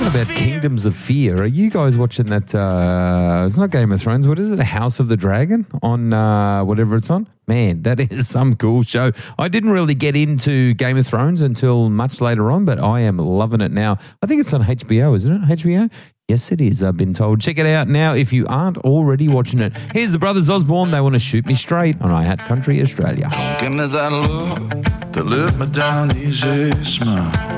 about Kingdoms of Fear. Are you guys watching that? It's not Game of Thrones. What is it? House of the Dragon on whatever it's on? Man, that is some cool show. I didn't really get into Game of Thrones until much later on, but I am loving it now. I think it's on HBO, isn't it? HBO? Yes, it is, I've been told. Check it out now if you aren't already watching it. Here's the Brothers Osborne. They want to shoot me straight on iHat Country Australia. Give me that look that let me down easy, smile.